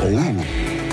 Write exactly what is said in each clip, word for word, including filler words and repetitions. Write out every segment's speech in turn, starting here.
Oh.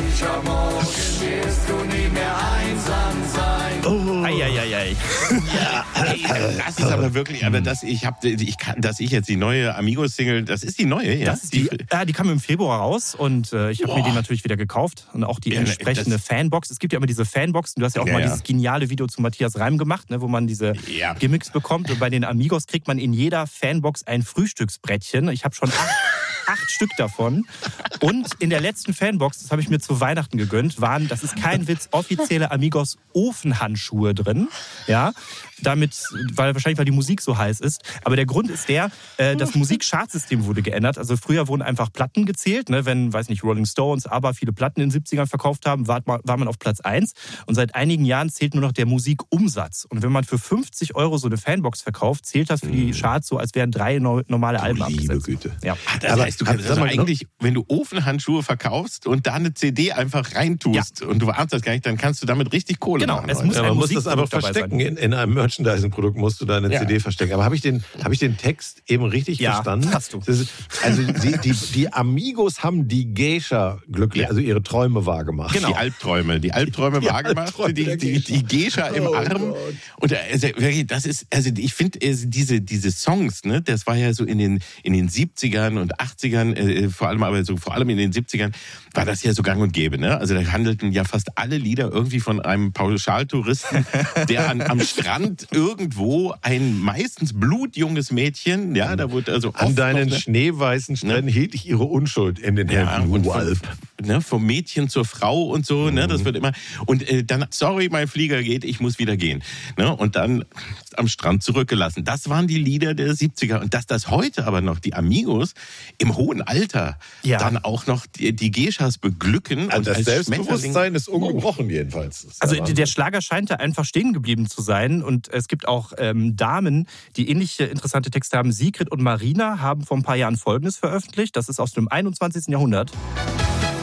Morgen wirst du nie mehr einsam sein. Oh. Eieiei. Ja, Das ist aber wirklich, aber dass ich habe, ich kann, dass ich jetzt die neue Amigos-Single, das ist die neue, ja? Das ist die, ja, die kam im Februar raus und äh, ich habe mir die natürlich wieder gekauft und auch die Ja, entsprechende das- Fanbox. Es gibt ja immer diese Fanboxen, du hast ja auch Ja, mal ja. dieses geniale Video zu Matthias Reim gemacht, ne, wo man diese Ja. Gimmicks bekommt und bei den Amigos kriegt man in jeder Fanbox ein Frühstücksbrettchen. Ich habe schon acht, acht Stück davon und in der letzten Fanbox, das habe ich mir zu Weihnachten gegönnt, waren, das ist kein Witz, offizielle Amigos Ofenhandschuhe drin, ja, damit, weil wahrscheinlich, weil die Musik so heiß ist. Aber der Grund ist der, äh, das Musikchartsystem wurde geändert. Also früher wurden einfach Platten gezählt, ne? Wenn, weiß nicht, Rolling Stones, aber viele Platten in den siebzigern verkauft haben, war, war man auf Platz eins. Und seit einigen Jahren zählt nur noch der Musikumsatz. Und wenn man für fünfzig Euro so eine Fanbox verkauft, zählt das für die Charts so, als wären drei no- normale Alben liebe abgesetzt. Güte. Ja. Das Aber- heißt, du kannst sag also mal, eigentlich, wenn du Ofenhandschuhe verkaufst und da eine C D einfach reintust und du ahnst das gar nicht, dann kannst du damit richtig Kohle Genau, machen. es heute. muss Ja, ein man muss das einfach Musikprodukt dabei verstecken. sein. In, in einem Merchandising-Produkt musst du deine Ja. C D verstecken. Aber habe ich, den, hab ich den Text eben richtig Ja, verstanden? hast du. Das ist, also die, die, die Amigos haben die Geisha glücklich, Ja. also ihre Träume wahrgemacht. Genau. Die Albträume, die Albträume Die wahrgemacht, Albträume die, der die, die Geisha im Oh Arm. Gott. Und also, wirklich, das ist, also ich finde, also diese, diese Songs, ne, das war ja so in den, in den siebzigern und achtzigern, äh, vor allem, aber so vor allem in den siebzigern, war das ja so gang und gäbe, ne? Also da handelten ja fast alle Lieder irgendwie von einem Pauschaltouristen, der an, am Strand irgendwo ein meistens blutjunges Mädchen, ja, da wurde also An oft deinen noch, ne, schneeweißen Stränden hielt ich ihre Unschuld in den ja, Händen. und Walp. vom, ne, vom Mädchen zur Frau und so, ne, das wird immer, und äh, dann, sorry, mein Flieger geht, ich muss wieder gehen, ne, und dann am Strand zurückgelassen. Das waren die Lieder der siebziger und dass das heute aber noch die Amigos im hohen Alter Ja. dann auch noch die, die Geishas beglücken Also und das als Selbstbewusstsein Schmetterling- ist ungebrochen jedenfalls. Das ist Also der der Schlager scheint da einfach stehen geblieben zu sein und es gibt auch ähm, Damen, die ähnliche interessante Texte haben. Sigrid und Marina haben vor ein paar Jahren Folgendes veröffentlicht. Das ist aus dem einundzwanzigsten Jahrhundert.